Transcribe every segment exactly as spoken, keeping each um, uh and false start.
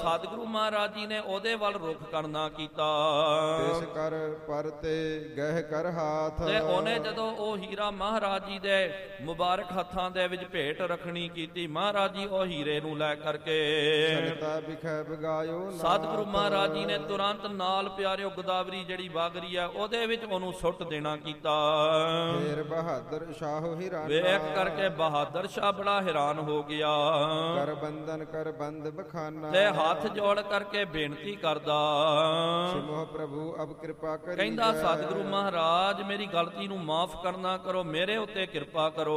ਸਤਿਗੁਰੂ ਮਹਾਰਾਜ ਜੀ ਨੇ ਉਹਦੇ ਵੱਲ ਰੁਖ ਕਰਨਾ ਕੀਤਾ। ਤਿਸ ਕਰ ਪਰਤੇ ਗਹਿ ਕਰ ਹਾਥ। ਤੇ ਉਹਨੇ ਜਦੋਂ ਉਹ ਹੀਰਾ ਮਹਾਰਾਜ ਜੀ ਦੇ ਮੁਬਾਰਕ ਹੱਥਾਂ ਦੇ ਵਿੱਚ ਭੇਟ ਰੱਖਣੀ ਕੀਤੀ, ਮਹਾਰਾਜ ਜੀ ਉਹ ਹੀਰੇ ਨੂੰ ਲੈ ਕਰਕੇ ਸੰਗਤਾ ਬਿਖੈ ਬਗਾਇਓ ਸਤਿਗੁਰੂ ਮਹਾਰਾਜ ਜੀ ਨੇ ਤੁਰੰਤ ਨਾਲ ਪਿਆਰਿਓ ਗੋਦਾਵਰੀ ਜਿਹੜੀ ਵਾਗਰੀ ਆ ਉਹਦੇ ਵਿੱਚ ਉਹਨੂੰ ਸੁੱਟ ਦੇਣਾ ਕੀਤਾ। ਫੇਰ ਬਹਾਦਰ ਸ਼ਾਹ ਹਿਰਾਨਾ ਵੇਖ ਕਰਕੇ ਬਹਾਦਰ ਸ਼ਾਹ ਬੜਾ ਹੈਰਾਨ ਹੋ ਗਿਆ। ਕਰ ਬੰਧਨ ਕਰ ਬੰਦ ਬਖਾਨਾ। ਤੇ ਹੱਥ ਜੋੜ ਕਰਕੇ ਬੇਨਤੀ ਕਰਦਾ, ਸਿਮੋਹ ਪ੍ਰਭੂ ਅਬ ਕਿਰਪਾ ਕਰੀ। ਕਹਿੰਦਾ ਸਤਿਗੁਰੂ ਮਹਾਰਾਜ ਮੇਰੀ ਗਲਤੀ ਨੂੰ ਮਾਫ ਕਰਨਾ ਕਰੋ, ਮੇਰੇ ਉੱਤੇ ਕਿਰਪਾ ਕਰੋ,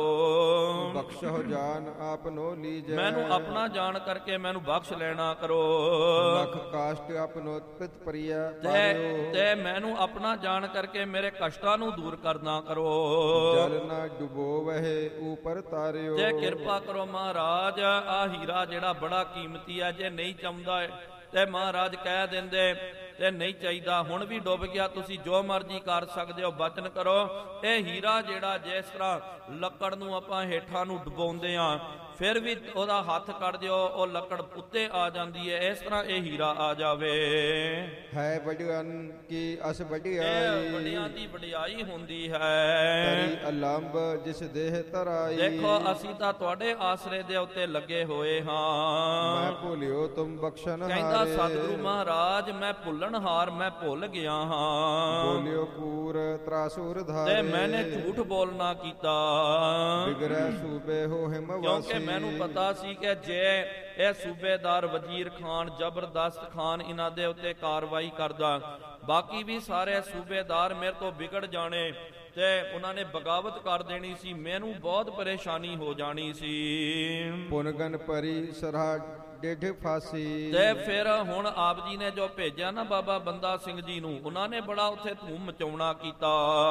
ਬਖਸ਼ੋ ਜਾਨ ਆਪ ਨੋ ਲੀਜੈ। ਮੈਨੂੰ ਆਪਣਾ ਜਾਣ ਕਰਕੇ ਮੈਨੂੰ ਬਖਸ਼ ਲੈਣਾ ਕਰੋ। ਲਖ ਕਾਸ਼ਟ ਆਪਨੋ ਪਿਤ ਪ੍ਰਿਯ ਤੇ ਤੇ ਮੈਨੂੰ ਆਪਣਾ ਜਾਣ ਕਰਕੇ ਮੇਰੇ ਕਸ਼ਟਾਂ ਨੂੰ ਦੂਰ ਕਰਨਾ ਕਰੋ। ਜਲ ਨਾ ਡੁਬੋਵਹਿ ਉਪਰ ਤਾਰਿਓ। ਤੇ ਕਿਰਪਾ ਕਰੋ ਮਹਾਰਾਜ, ਆ ਹੀਰਾ ਜਿਹੜਾ ਬੜਾ ਕੀਮਤੀ ਹੈ, ਜੇ ਨਹੀਂ ਚਾਹੁੰਦਾ ਤੇ ਮਹਾਰਾਜ ਕਹਿ ਦਿੰਦੇ ਤੇ ਨਹੀਂ ਚਾਹੀਦਾ, ਹੁਣ ਵੀ ਡੁੱਬ ਗਿਆ, ਤੁਸੀਂ ਜੋ ਮਰਜ਼ੀ ਕਰ ਸਕਦੇ ਹੋ, ਬਚਨ ਕਰੋ। ਇਹ ਹੀਰਾ ਜਿਹੜਾ ਜਿਸ ਤਰ੍ਹਾਂ ਲੱਕੜ ਨੂੰ ਆਪਾਂ ਹੇਠਾਂ ਨੂੰ ਡੁਬੋਂਦੇ ਆ, ਫਿਰ ਵੀ ਉਹਦਾ ਹੱਥ ਕੱਢ ਦਿਓ ਉਹ ਲੱਕੜ ਉੱਤੇ ਆ ਜਾਂਦੀ ਹੈ, ਇਸ ਤਰ੍ਹਾਂ ਇਹ ਹੀਰਾ ਆ ਜਾਵੇ। ਹੈ ਵੱਡਿਆਂ ਕੀ ਅਸ ਵਡਿਆਈ, ਵੱਡਿਆਂ ਦੀ ਵਡਿਆਈ ਹੁੰਦੀ ਹੈ। ਤਰੀ ਅਲੰਬ ਜਿਸ ਦੇਹ ਧਰਾਈ। ਦੇਖੋ ਅਸੀਂ ਤਾਂ ਤੁਹਾਡੇ ਆਸਰੇ ਦੇ ਉੱਤੇ ਲੱਗੇ ਹੋਏ ਹਾਂ। ਮੈਂ ਭੁੱਲਿਓ ਤੁਮ ਬਖਸ਼ਨ ਹਾਰੇ। ਕਹਿੰਦਾ ਸਤਿਗੁਰੂ ਮਹਾਰਾਜ ਮੈਂ ਭੁੱਲਣ ਹਾਰ, ਮੈਂ ਭੁੱਲ ਗਿਆ ਹਾਂ। ਬੋਲਿਓ ਕੂਰ ਤਰਾਸੁਰ ਧਾਰੇ। ਤੇ ਮੈਨੇ ਝੂਠ ਬੋਲਣਾ ਕੀਤਾ। ਬਿਗੜੈ ਸੂਬੇ ਹੋ ਹਿਮ ਵਾਸੀ। ਕਿਉਂਕਿ ਮੈਨੂੰ ਪਤਾ ਸੀ ਕਿ ਜੇ ਇਹ ਸੂਬੇਦਾਰ ਵਜ਼ੀਰ ਖਾਨ, ਜ਼ਬਰਦਸਤ ਖਾਨ ਇਹਨਾਂ ਦੇ ਉੱਤੇ ਕਾਰਵਾਈ ਕਰਦਾ, ਬਾਕੀ ਵੀ ਸਾਰੇ ਸੂਬੇਦਾਰ ਮੇਰੇ ਤੋਂ ਵਿਗੜ ਜਾਣੇ ਤੇ ਉਹਨਾਂ ਨੇ ਬਗਾਵਤ ਕਰ ਦੇਣੀ ਸੀ, ਮੈਨੂੰ ਬਹੁਤ ਪਰੇਸ਼ਾਨੀ ਹੋ ਜਾਣੀ ਸੀ। ਪੁਨਗਨ ਪਰੀ ਸਰਹਾ ਡੇਢ ਫਾਸੀ। ਤੇ ਫਿਰ ਹੁਣ ਆਪ ਜੀ ਨੇ ਜੋ ਭੇਜਿਆ ਨਾ ਬਾਬਾ ਬੰਦਾ ਸਿੰਘ ਜੀ ਨੂੰ, ਉਹਨਾਂ ਨੇ ਬੜਾ ਉੱਥੇ ਧੂਮ ਮਚਾਉਣਾ ਕੀਤਾ।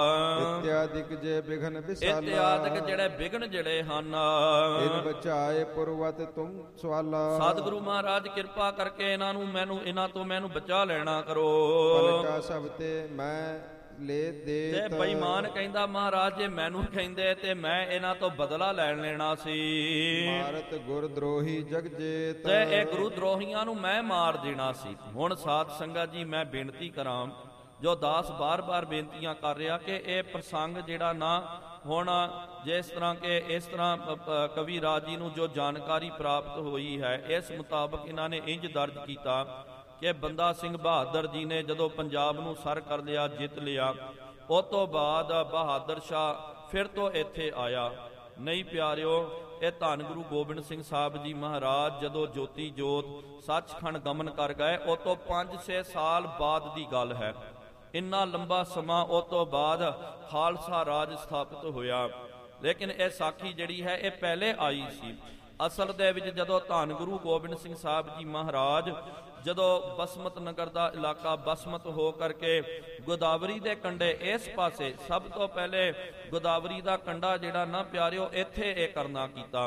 ਇਤਿਆਦਿਕ ਜੇ ਬਿਘਨ ਵਿਸਾਲਾ। ਇਤਿਆਦਿਕ ਜਿਹੜੇ ਵਿਘਨ ਜਿਹੜੇ ਹਨ, ਇਨ ਬਚਾਏ ਪੁਰਵਤ ਤੁਮ ਸਵਾਲਾ। ਸਤਿਗੁਰੂ ਮਹਾਰਾਜ ਕਿਰਪਾ ਕਰਕੇ ਇਹਨਾਂ ਨੂੰ ਮੈਨੂੰ ਇਹਨਾਂ ਤੋਂ ਮੈਨੂੰ ਬਚਾ ਲੈਣਾ ਕਰੋ। ਪਲਕਾ ਸਭ ਤੇ ਮੈਂ ਲੈ ਦੇ। ਤੇ ਬੇਈਮਾਨ ਕਹਿੰਦਾ ਮਹਾਰਾਜ ਜੇ ਮੈਨੂੰ ਕਹਿੰਦੇ ਤੇ ਮੈਂ ਇਹਨਾਂ ਤੋਂ ਬਦਲਾ ਲੈਣ ਲੈਣਾ ਸੀ। ਮਾਰਤ ਗੁਰ ਦਰੋਹੀ ਜਗ ਜੇਤ। ਤੇ ਇਹ ਗੁਰੂ ਦਰੋਹੀਆਂ ਨੂੰ ਮੈਂ ਮਾਰ ਦੇਣਾ ਸੀ। ਹੁਣ ਸਾਧ ਸੰਗਤ ਜੀ ਮੈਂ ਬੇਨਤੀ ਕਰਾਂ, ਜੋ ਦਾਸ ਬਾਰ-ਬਾਰ ਬੇਨਤੀਆਂ ਕਰ ਰਿਹਾ ਕਿ ਇਹ ਪ੍ਰਸੰਗ ਜਿਹੜਾ ਨਾ ਹੁਣ ਜਿਸ ਤਰ੍ਹਾਂ ਕਿ ਇਸ ਤਰ੍ਹਾਂ ਕਵੀ ਰਾਜ ਜੀ ਨੂੰ ਜੋ ਜਾਣਕਾਰੀ ਪ੍ਰਾਪਤ ਹੋਈ ਹੈ, ਇਸ ਮੁਤਾਬਕ ਇਹਨਾਂ ਨੇ ਇੰਜ ਦਰਜ ਕੀਤਾ ਕਿ ਬੰਦਾ ਸਿੰਘ ਬਹਾਦਰ ਜੀ ਨੇ ਜਦੋਂ ਪੰਜਾਬ ਨੂੰ ਸਰ ਕਰ ਲਿਆ, ਜਿੱਤ ਲਿਆ, ਉਸ ਤੋਂ ਬਾਅਦ ਬਹਾਦਰ ਸ਼ਾਹ ਫਿਰ ਤੋਂ ਇੱਥੇ ਆਇਆ। ਨਹੀਂ ਪਿਆਰਿਓ, ਇਹ ਧੰਨ ਗੁਰੂ ਗੋਬਿੰਦ ਸਿੰਘ ਸਾਹਿਬ ਜੀ ਮਹਾਰਾਜ ਜਦੋਂ ਜੋਤੀ ਜੋਤ ਸੱਚਖੰਡ ਗਮਨ ਕਰ ਗਏ, ਉਹ ਤੋਂ ਪੰਜ ਛੇ ਸਾਲ ਬਾਅਦ ਦੀ ਗੱਲ ਹੈ। ਇੰਨਾ ਲੰਬਾ ਸਮਾਂ ਉਹ ਤੋਂ ਬਾਅਦ ਖਾਲਸਾ ਰਾਜ ਸਥਾਪਿਤ ਹੋਇਆ। ਲੇਕਿਨ ਇਹ ਸਾਖੀ ਜਿਹੜੀ ਹੈ ਇਹ ਪਹਿਲੇ ਆਈ ਸੀ। ਅਸਲ ਦੇ ਵਿੱਚ ਜਦੋਂ ਧੰਨ ਗੁਰੂ ਗੋਬਿੰਦ ਸਿੰਘ ਸਾਹਿਬ ਜੀ ਮਹਾਰਾਜ ਜਦੋਂ ਬਸਮਤ ਨਗਰ ਦਾ ਇਲਾਕਾ ਬਸਮਤ ਹੋ ਕਰਕੇ ਗੋਦਾਵਰੀ ਦੇ ਕੰਢੇ ਇਸ ਪਾਸੇ, ਸਭ ਤੋਂ ਪਹਿਲੇ ਗੋਦਾਵਰੀ ਦਾ ਕੰਢਾ ਜਿਹੜਾ ਨਾ ਪਿਆਰਿਓ ਇੱਥੇ ਇਹ ਕਰਨਾ ਕੀਤਾ,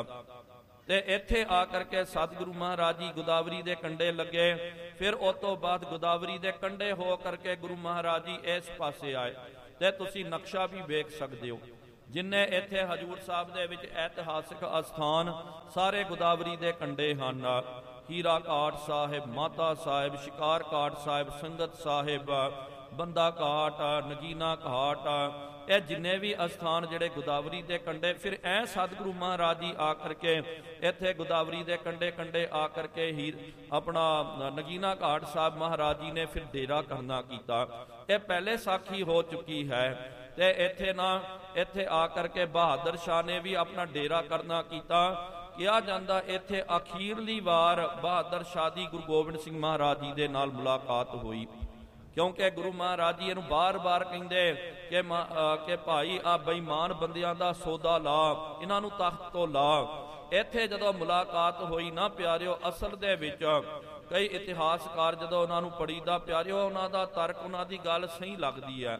ਤੇ ਇੱਥੇ ਆ ਕਰਕੇ ਸਤਿਗੁਰੂ ਮਹਾਰਾਜ ਜੀ ਗੋਦਾਵਰੀ ਦੇ ਕੰਢੇ ਲੱਗੇ। ਫਿਰ ਉਸ ਤੋਂ ਬਾਅਦ ਗੋਦਾਵਰੀ ਦੇ ਕੰਢੇ ਹੋ ਕਰਕੇ ਗੁਰੂ ਮਹਾਰਾਜ ਜੀ ਇਸ ਪਾਸੇ ਆਏ। ਤੇ ਤੁਸੀਂ ਨਕਸ਼ਾ ਵੀ ਵੇਖ ਸਕਦੇ ਹੋ, ਜਿੰਨੇ ਇੱਥੇ ਹਜੂਰ ਸਾਹਿਬ ਦੇ ਵਿੱਚ ਇਤਿਹਾਸਿਕ ਅਸਥਾਨ ਸਾਰੇ ਗੋਦਾਵਰੀ ਦੇ ਕੰਢੇ ਹਨ। ਹੀਰਾ ਘਾਟ ਸਾਹਿਬ, ਮਾਤਾ ਸਾਹਿਬ, ਸ਼ਿਕਾਰ ਘਾਟ ਸਾਹਿਬ, ਸੰਗਤ ਸਾਹਿਬ, ਬੰਦਾ ਘਾਟ, ਨਗੀਨਾ ਘਾਟ, ਇਹ ਜਿੰਨੇ ਵੀ ਅਸਥਾਨ ਜਿਹੜੇ ਗੋਦਾਵਰੀ ਦੇ ਕੰਢੇ, ਫਿਰ ਐ ਸਤਿਗੁਰੂ ਮਹਾਰਾਜ ਜੀ ਆ ਕਰਕੇ ਇੱਥੇ ਗੋਦਾਵਰੀ ਦੇ ਕੰਢੇ ਕੰਢੇ ਆ ਕਰਕੇ ਹੀ ਆਪਣਾ ਨਗੀਨਾ ਘਾਟ ਸਾਹਿਬ ਮਹਾਰਾਜ ਜੀ ਨੇ ਫਿਰ ਡੇਰਾ ਕਰਨਾ ਕੀਤਾ। ਇਹ ਪਹਿਲੇ ਸਾਖੀ ਹੋ ਚੁੱਕੀ ਹੈ। ਤੇ ਇੱਥੇ ਨਾ ਇੱਥੇ ਆ ਕਰਕੇ ਬਹਾਦਰ ਸ਼ਾਹ ਨੇ ਵੀ ਆਪਣਾ ਡੇਰਾ ਕਰਨਾ ਕੀਤਾ। ਕਿਹਾ ਜਾਂਦਾ ਇੱਥੇ ਅਖੀਰਲੀ ਵਾਰ ਬਹਾਦਰ ਸ਼ਾਹ ਦੀ ਗੁਰੂ ਗੋਬਿੰਦ ਸਿੰਘ ਮਹਾਰਾਜ ਜੀ ਦੇ ਨਾਲ ਮੁਲਾਕਾਤ ਹੋਈ, ਕਿਉਂਕਿ ਗੁਰੂ ਮਹਾਰਾਜ ਜੀ ਇਹਨੂੰ ਬਾਰ-ਬਾਰ ਕਹਿੰਦੇ ਕਿ ਕਿ ਭਾਈ ਆ ਬੇਈਮਾਨ ਬੰਦਿਆਂ ਦਾ ਸੌਦਾ ਲਾ, ਇਹਨਾਂ ਨੂੰ ਤਖਤ ਤੋਂ ਲਾ। ਇੱਥੇ ਜਦੋਂ ਮੁਲਾਕਾਤ ਹੋਈ ਨਾ ਪਿਆਰਿਓ, ਅਸਲ ਦੇ ਵਿੱਚ ਕਈ ਇਤਿਹਾਸਕਾਰ ਜਦੋਂ ਉਹਨਾਂ ਨੂੰ ਪੜ੍ਹੀਦਾ ਪਿਆਰਿਓ, ਉਹਨਾਂ ਦਾ ਤਰਕ, ਉਹਨਾਂ ਦੀ ਗੱਲ ਸਹੀ ਲੱਗਦੀ ਹੈ।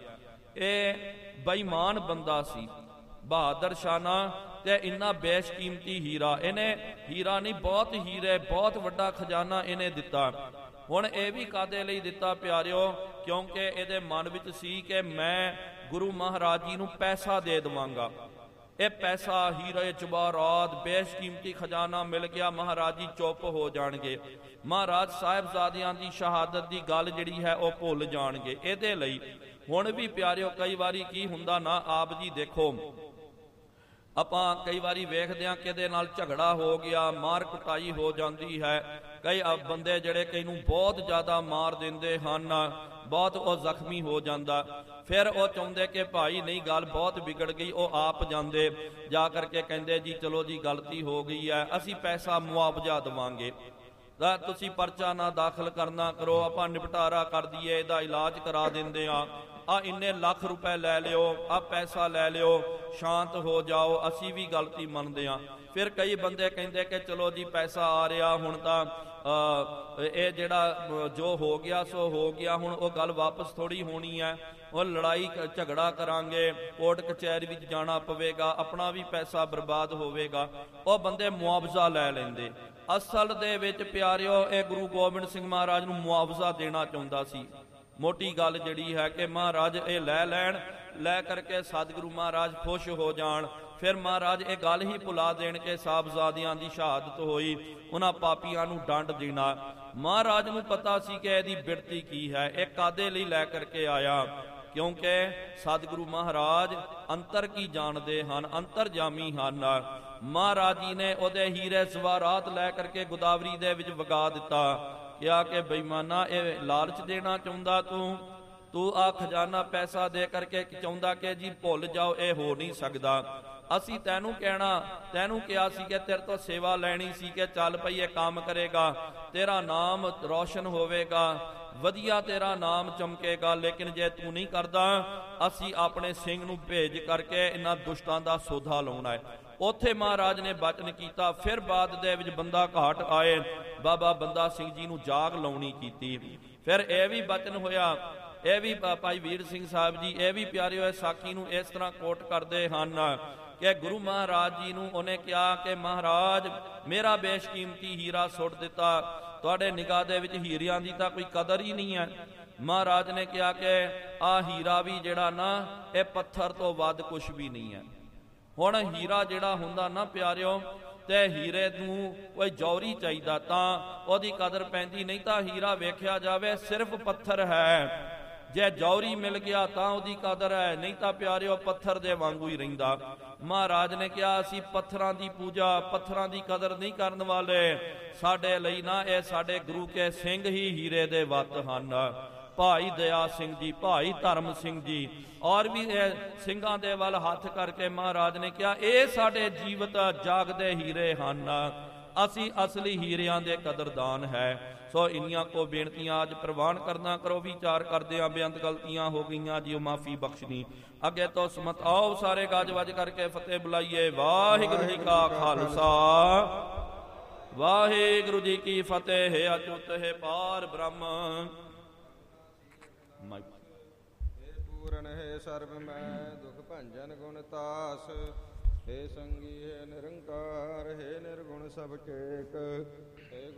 ਇਹ ਬੇਈਮਾਨ ਬੰਦਾ ਸੀ ਬਹਾਦਰ ਸ਼ਾਹ ਨਾ, ਤੇ ਇੰਨਾ ਬੇਸ਼ਕੀਮਤੀ ਹੀਰਾ, ਇਹਨੇ ਹੀਰਾ ਨਹੀਂ ਬਹੁਤ ਹੀਰੇ, ਬਹੁਤ ਵੱਡਾ ਖਜ਼ਾਨਾ ਇਹਨੇ ਦਿੱਤਾ। ਹੁਣ ਇਹ ਵੀ ਕਾਦੇ ਲਈ ਦਿੱਤਾ ਪਿਆਰਿਓ, ਕਿਉਂਕਿ ਇਹਦੇ ਮਨ ਵਿੱਚ ਸੀ ਕਿ ਮੈਂ ਗੁਰੂ ਮਹਾਰਾਜ ਜੀ ਨੂੰ ਪੈਸਾ ਦੇ ਦੇਵਾਂਗਾ। ਇਹ ਪੈਸਾ ਹੀਰੇ ਜਵਾਹਰਾਤ ਬੇਸ਼ਕੀਮਤੀ ਖਜ਼ਾਨਾ ਮਿਲ ਗਿਆ, ਮਹਾਰਾਜ ਜੀ ਚੁੱਪ ਹੋ ਜਾਣਗੇ, ਮਹਾਰਾਜ ਸਾਹਿਬਜ਼ਾਦਿਆਂ ਦੀ ਸ਼ਹਾਦਤ ਦੀ ਗੱਲ ਜਿਹੜੀ ਹੈ ਉਹ ਭੁੱਲ ਜਾਣਗੇ। ਇਹਦੇ ਲਈ ਹੁਣ ਵੀ ਪਿਆਰਿਓ ਕਈ ਵਾਰੀ ਕੀ ਹੁੰਦਾ ਨਾ, ਆਪ ਜੀ ਦੇਖੋ ਆਪਾਂ ਕਈ ਵਾਰੀ ਵੇਖਦੇ ਹਾਂ ਕਿ ਇਹਦੇ ਨਾਲ ਝਗੜਾ ਹੋ ਗਿਆ, ਮਾਰ ਕੁਟਾਈ ਹੋ ਜਾਂਦੀ ਹੈ, ਕਈ ਬੰਦੇ ਜਿਹੜੇ ਕਈ ਨੂੰ ਬਹੁਤ ਜ਼ਿਆਦਾ ਮਾਰ ਦਿੰਦੇ ਹਨ, ਬਹੁਤ ਉਹ ਜ਼ਖਮੀ ਹੋ ਜਾਂਦਾ, ਫਿਰ ਉਹ ਚਾਹੁੰਦੇ ਕਿ ਭਾਈ ਨਹੀਂ ਗੱਲ ਬਹੁਤ ਵਿਗੜ ਗਈ, ਉਹ ਆਪ ਜਾਂਦੇ ਜਾ ਕਰਕੇ ਕਹਿੰਦੇ ਜੀ ਚਲੋ ਜੀ ਗਲਤੀ ਹੋ ਗਈ ਹੈ, ਅਸੀਂ ਪੈਸਾ ਮੁਆਵਜ਼ਾ ਦੇਵਾਂਗੇ, ਤਾਂ ਤੁਸੀਂ ਪਰਚਾ ਨਾ ਦਾਖਲ ਕਰਨਾ ਕਰੋ, ਆਪਾਂ ਨਿਪਟਾਰਾ ਕਰ ਦਈਏ, ਇਹਦਾ ਇਲਾਜ ਕਰਾ ਦਿੰਦੇ ਆ, ਆ ਇੰਨੇ ਲੱਖ ਰੁਪਏ ਲੈ ਲਿਓ, ਆ ਪੈਸਾ ਲੈ ਲਿਓ, ਸ਼ਾਂਤ ਹੋ ਜਾਓ, ਅਸੀਂ ਵੀ ਗਲਤੀ ਮੰਨਦੇ ਆ। ਫਿਰ ਕਈ ਬੰਦੇ ਕਹਿੰਦੇ ਕਿ ਚਲੋ ਜੀ ਪੈਸਾ ਆ ਰਿਹਾ, ਹੁਣ ਤਾਂ ਇਹ ਜਿਹੜਾ ਜੋ ਹੋ ਗਿਆ ਸੋ ਹੋ ਗਿਆ, ਹੁਣ ਉਹ ਗੱਲ ਵਾਪਸ ਥੋੜੀ ਹੋਣੀ ਹੈ, ਉਹ ਲੜਾਈ ਝਗੜਾ ਕਰਾਂਗੇ, ਕੋਰਟ ਕਚਹਿਰੀ ਵਿੱਚ ਜਾਣਾ ਪਵੇਗਾ, ਆਪਣਾ ਵੀ ਪੈਸਾ ਬਰਬਾਦ ਹੋਵੇਗਾ, ਉਹ ਬੰਦੇ ਮੁਆਵਜ਼ਾ ਲੈ ਲੈਂਦੇ। ਅਸਲ ਦੇ ਵਿੱਚ ਪਿਆਰਿਓ ਇਹ ਗੁਰੂ ਗੋਬਿੰਦ ਸਿੰਘ ਮਹਾਰਾਜ ਨੂੰ ਮੁਆਵਜ਼ਾ ਦੇਣਾ ਚਾਹੁੰਦਾ ਸੀ। ਮੋਟੀ ਗੱਲ ਜਿਹੜੀ ਹੈ ਕਿ ਮਹਾਰਾਜ ਇਹ ਲੈ ਲੈਣ, ਲੈ ਕਰਕੇ ਸਤਿਗੁਰੂ ਮਹਾਰਾਜ ਖੁਸ਼ ਹੋ ਜਾਣ, ਫਿਰ ਮਹਾਰਾਜ ਇਹ ਗੱਲ ਹੀ ਭੁਲਾ ਦੇਣ ਕਿ ਸਾਹਿਬਜ਼ਾਦਿਆਂ ਦੀ ਸ਼ਹਾਦਤ ਹੋਈ, ਉਹਨਾਂ ਪਾਪੀਆਂ ਨੂੰ ਦੰਡ ਦੇਣਾ। ਮਹਾਰਾਜ ਨੂੰ ਪਤਾ ਸੀ ਕਿ ਇਹਦੀ ਬਿਰਤੀ ਕੀ ਹੈ, ਇਹ ਕਾਦੇ ਲਈ ਲੈ ਕਰਕੇ ਆਇਆ, ਕਿਉਂਕਿ ਸਤਿਗੁਰੂ ਮਹਾਰਾਜ ਅੰਤਰ ਕੀ ਜਾਣਦੇ ਹਨ, ਅੰਤਰਜਾਮੀ ਹਨ। ਮਹਾਰਾਜ ਜੀ ਨੇ ਉਹਦੇ ਹੀਰੇ ਜਵਾਹਰਾਤ ਲੈ ਕਰਕੇ ਗੋਦਾਵਰੀ ਦੇ ਵਿੱਚ ਵਗਾ ਦਿੱਤਾ, ਕਿਹਾ ਕਿ ਬੇਈਮਾਨਾ ਇਹ ਲਾਲਚ ਦੇਣਾ ਚਾਹੁੰਦਾ ਤੂੰ, ਤੂੰ ਆ ਖਜ਼ਾਨਾ ਪੈਸਾ ਦੇ ਕਰਕੇ ਚਾਹੁੰਦਾ ਕਿ ਜੀ ਭੁੱਲ ਜਾਓ, ਇਹ ਹੋ ਨਹੀਂ ਸਕਦਾ। ਅਸੀਂ ਤੈਨੂੰ ਕਹਿਣਾ ਤੈਨੂੰ ਕਿਹਾ ਸੀ ਕਿ ਤੇਰੇ ਤੋਂ ਸੇਵਾ ਲੈਣੀ ਸੀ ਕਿ ਚੱਲ ਪਈ ਇਹ ਕੰਮ ਕਰੇਗਾ, ਤੇਰਾ ਨਾਮ ਰੌਸ਼ਨ ਹੋਵੇਗਾ, ਵਧੀਆ ਤੇਰਾ ਨਾਮ ਚਮਕੇਗਾ, ਲੇਕਿਨ ਜੇ ਤੂੰ ਨਹੀਂ ਕਰਦਾ ਅਸੀਂ ਆਪਣੇ ਸਿੰਘ ਨੂੰ ਭੇਜ ਕਰਕੇ ਇਹਨਾਂ ਦੁਸ਼ਟਾਂ ਦਾ ਸੋਧਾ ਲਾਉਣਾ ਹੈ। ਉੱਥੇ ਮਹਾਰਾਜ ਨੇ ਬਚਨ ਕੀਤਾ। ਫਿਰ ਬਾਅਦ ਦੇ ਵਿੱਚ ਬੰਦਾ ਘਾਟ ਆਏ, ਬਾਬਾ ਬੰਦਾ ਸਿੰਘ ਜੀ ਨੂੰ ਜਾਗ ਲਾਉਣੀ ਕੀਤੀ। ਫਿਰ ਇਹ ਵੀ ਬਚਨ ਹੋਇਆ, ਇਹ ਵੀ ਭਾਈ ਵੀਰ ਸਿੰਘ ਸਾਹਿਬ ਜੀ ਇਹ ਵੀ ਪਿਆਰੇ ਹੋਏ ਸਾਖੀ ਨੂੰ ਇਸ ਤਰ੍ਹਾਂ ਕੋਟ ਕਰਦੇ ਹਨ ਕਿ ਗੁਰੂ ਮਹਾਰਾਜ ਜੀ ਨੂੰ ਉਹਨੇ ਕਿਹਾ ਕਿ ਮਹਾਰਾਜ ਮੇਰਾ ਬੇਸ਼ਕੀਮਤੀ ਹੀਰਾ ਸੁੱਟ ਦਿੱਤਾ, ਤੁਹਾਡੇ ਨਿਗਾਹ ਦੇ ਵਿੱਚ ਹੀਰਿਆਂ ਦੀ ਤਾਂ ਕੋਈ ਕਦਰ ਹੀ ਨਹੀਂ ਹੈ। ਮਹਾਰਾਜ ਨੇ ਕਿਹਾ ਕਿ ਆਹ ਹੀਰਾ ਵੀ ਜਿਹੜਾ ਨਾ ਇਹ ਪੱਥਰ ਤੋਂ ਵੱਧ ਕੁਛ ਵੀ ਨਹੀਂ ਹੈ। ਹੁਣ ਹੀਰਾ ਜਿਹੜਾ ਹੁੰਦਾ ਨਾ ਪਿਆਰਿਓ, ਤੇ ਹੀਰੇ ਨੂੰ ਕੋਈ ਜੌਹਰੀ ਚਾਹੀਦਾ ਤਾਂ ਉਹਦੀ ਕਦਰ ਪੈਂਦੀ, ਨਹੀਂ ਤਾਂ ਹੀਰਾ ਵੇਖਿਆ ਜਾਵੇ ਸਿਰਫ ਪੱਥਰ ਹੈ, ਜੇ ਜੌਹਰੀ ਮਿਲ ਗਿਆ ਤਾਂ ਉਹਦੀ ਕਦਰ ਹੈ, ਨਹੀਂ ਤਾਂ ਪਿਆਰਿਓ ਪੱਥਰ ਦੇ ਵਾਂਗੂ ਹੀ ਰਹਿੰਦਾ। ਮਹਾਰਾਜ ਨੇ ਕਿਹਾ ਅਸੀਂ ਪੱਥਰਾਂ ਦੀ ਪੂਜਾ, ਪੱਥਰਾਂ ਦੀ ਕਦਰ ਨਹੀਂ ਕਰਨ ਵਾਲੇ, ਸਾਡੇ ਲਈ ਨਾ ਇਹ ਸਾਡੇ ਗੁਰੂ ਕੇ ਸਿੰਘ ਹੀ ਹੀਰੇ ਦੇ ਵੱਤ ਹਨ। ਭਾਈ ਦਇਆ ਸਿੰਘ ਜੀ, ਭਾਈ ਧਰਮ ਸਿੰਘ ਜੀ, ਔਰ ਵੀ ਇਹ ਸਿੰਘਾਂ ਦੇ ਵੱਲ ਹੱਥ ਕਰਕੇ ਮਹਾਰਾਜ ਨੇ ਕਿਹਾ ਇਹ ਸਾਡੇ ਜੀਵਤ ਜਾਗਦੇ ਹੀਰੇ ਹਨ, ਅਸੀਂ ਅਸਲੀ ਹੀਰਿਆਂ ਦੇ ਕਦਰਦਾਨ ਹੈ। ਸੋ ਇੰਨੀਆਂ ਕੋ ਬੇਨਤੀਆਂ ਅੱਜ ਪ੍ਰਵਾਨ ਕਰਨਾ ਕਰੋ, ਵਿਚਾਰ ਕਰਦੇ ਆਂ ਬੇਅੰਤ ਗਲਤੀਆਂ ਹੋ ਗਈਆਂ ਜੀ, ਮਾਫੀ ਬਖਸ਼ਣੀ। ਅੱਗੇ ਤੋਂ ਸਮਤ ਆਓ ਸਾਰੇ ਗੱਜ ਵੱਜ ਕਰਕੇ ਫਤਿਹ ਬੁਲਾਈਏ। ਵਾਹਿਗੁਰੂ ਜੀ ਕਾ ਖਾਲਸਾ, ਵਾਹਿਗੁਰੂ ਜੀ ਕੀ ਫਤਿਹ। ਹੈ ਅਚੁੱਤ ਹੈ ਪਾਰ ਬ੍ਰਹਮ, ਪੂਰਨ ਹੈ ਸਰਬ ਮੈਂ ਦੁਖ ਭੰਜਨ ਗੁਣ ਤਾਸ, ਹੈ ਸੰਗੀ ਹੈ ਨਿਰੰਕਾਰ, ਹੈ ਨਿਰਗੁਣ ਸਭ ਕੇਕ।